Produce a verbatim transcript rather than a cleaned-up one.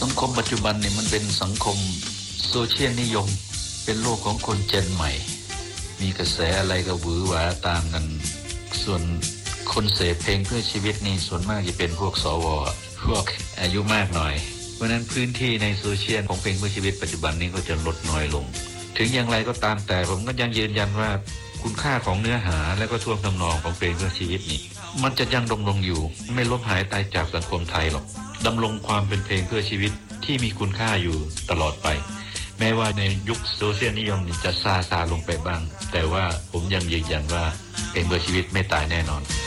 สังคมปัจจุบันเนี่ยมันเป็นสังคมโซเชียลนิยมเป็นโลกของคนเจนใหม่มีกระแสอะไรก็หวือหวาตามกันส่วนคนเสพเพลงเพื่อชีวิตนี่ส่วนมากจะเป็นพวกสวพวกอายุมากหน่อยเพราะนั้นพื้นที่ในโซเชียลของเพลงเพื่อชีวิตปัจจุบันนี้ก็จะลดน้อยลงถึงอย่างไรก็ตามแต่ผมก็ยังยืนยันว่าคุณค่าของเนื้อหาและก็ท่วงทำนองของเพลงเพื่อชีวิตนี่มันจะยังดำรงอยู่ไม่ลบหายตายจากสังคมไทยหรอกดำรงความเป็นเพลงเพื่อชีวิตที่มีคุณค่าอยู่ตลอดไปแม้ว่าในยุคโซเชียลนิยมจะซาซาลงไปบ้างแต่ว่าผมยังยืนยันว่าเพลงเพื่อชีวิตไม่ตายแน่นอน